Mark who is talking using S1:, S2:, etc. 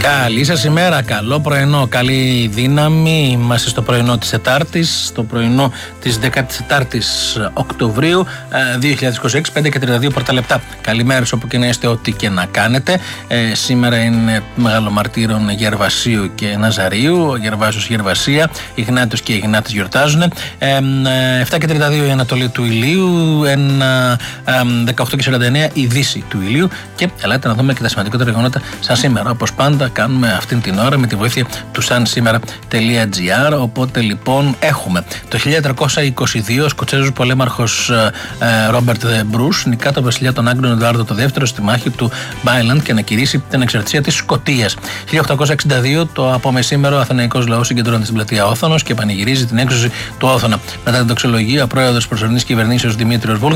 S1: Καλή σας ημέρα, καλό πρωινό, καλή δύναμη. Είμαστε στο πρωινό της Τετάρτης, στο πρωινό της 14ης Οκτωβρίου 2026, 5 και 32 πρώτα λεπτά. Καλημέρα όπου και να είστε, ό,τι και να κάνετε. Σήμερα είναι Μεγαλομαρτύρων Γερβασίου και Ναζαρίου, ο Γερβάσιος Γερβασία, Ιγνάτιος και Ιγνάτης γιορτάζουν. 7 και 32 η Ανατολή του ηλίου, 18 και 49 η Δύση του ηλίου. Και ελάτε να δούμε και τα σημαντικότερα γεγονότα σαν σήμερα. Όπως πάντα κάνουμε αυτήν την ώρα με τη βοήθεια του sansimera.gr. Οπότε λοιπόν έχουμε το 1322 ο Σκοτσέζος πολέμαρχος Ρόμπερτ Μπρούς νικά τον βασιλιά των Άγγλων Εδουάρδο το δεύτερο στη μάχη του Μπάιλαντ και ανακηρύσει την εξαρτησία της Σκωτίας. 1862 το απομεσήμερο αθηναϊκός λαός συγκεντρώνεται στην πλατεία Όθωνος και πανηγυρίζει την έξωση του Όθωνα. Μετά την τοξολογία, ο πρόεδρος προσωρινής κυβερνήσεως Δημήτριος Βούλγαρης